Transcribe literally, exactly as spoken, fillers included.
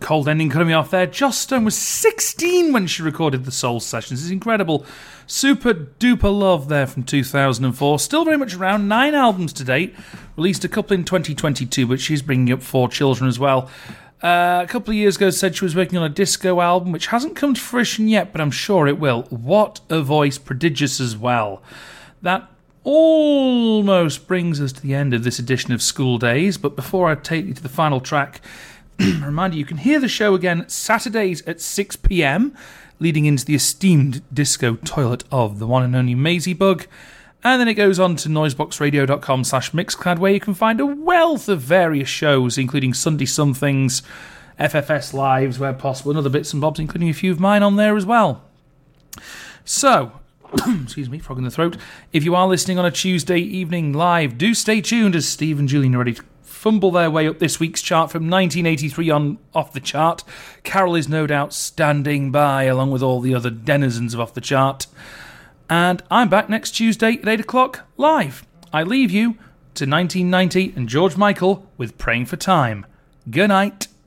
cold ending cutting me off there. Joss Stone was sixteen when she recorded the Soul Sessions. It's incredible. Super duper love there from two thousand four. Still very much around. Nine albums to date. Released a couple in twenty twenty-two, but she's bringing up four children as well. Uh, a couple of years ago said she was working on a disco album, which hasn't come to fruition yet, but I'm sure it will. What a voice. Prodigious as well. That almost brings us to the end of this edition of School Days, but before I take you to the final track, reminder you can hear the show again Saturdays at six p.m, leading into the esteemed disco toilet of the one and only Maisie Bug. And then it goes on to noiseboxradio.com slash mixcloud, where you can find a wealth of various shows, including Sunday Somethings, F F S Lives, where possible, and other bits and bobs, including a few of mine on there as well. So, excuse me, frog in the throat. If you are listening on a Tuesday evening live, do stay tuned as Steve and Julian are ready to fumble their way up this week's chart from nineteen eighty-three on Off the Chart. Carol is no doubt standing by, along with all the other denizens of Off the Chart. And I'm back next Tuesday at eight o'clock, live. I leave you to nineteen ninety and George Michael with Praying for Time. Good night.